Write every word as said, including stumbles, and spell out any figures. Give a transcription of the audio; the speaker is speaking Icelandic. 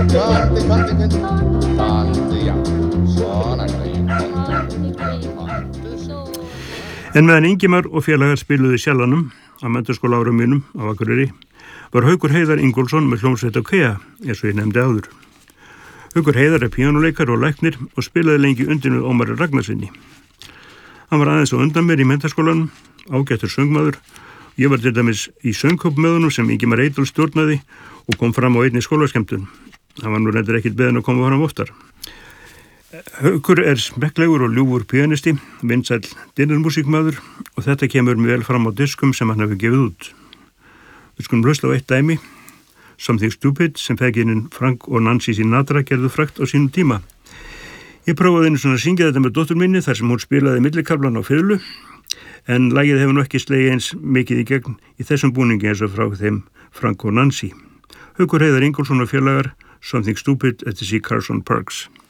Kvandi, kvandi, kvandi, kvandi, já, svona En meðan Ingimar og félagar spiluðu í Sjallanum á menntaskóla árum mínum á Akureyri var Haukur Heiðar Ingólfsson með hljómsveit á Kea, eins og ég nefndi áður. Haukur Heiðar er píanóleikari og læknir og spilaði lengi undir með Ómari Ragnarsinni. Hann var aðeins á undan mér í menntaskólanum, ágættur söngmaður. Ég var til dæmis í söngkóp með honum sem Ingimar Eydal stjórnaði og kom fram á einni skólaskemmtun. Hann var nú reyndar ekkert beðinn að koma fram oftar. Haukur er smekklegur og ljúfur píanisti, vinsæll dinnermúsíkmaður og þetta kemur vel fram á diskum sem hann hefur gefið út. Við skulum hlusta á eitt dæmi, Something Stupid, sem feðginin Frank og Nancy Sinatra gerðu frægt á sínum tíma. Ég prófaði einu svona að syngja þetta með dóttur minni þar sem hún spilaði millikaflan á fiðlu, en lagið hefur nú ekki slegið eins mikið í gegn í þessum búningi eins og frá þeim Frank og Nancy. Haukur Heiðar Ingólfsson og félagar, Something Stupid eftir C. Carson Parks.